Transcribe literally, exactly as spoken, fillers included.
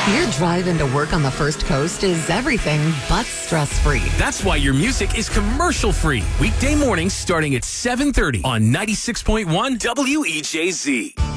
Your drive into work on the First Coast is everything but stress-free. That's why your music is commercial-free. Weekday mornings starting at seven thirty on ninety-six point one W E J Z.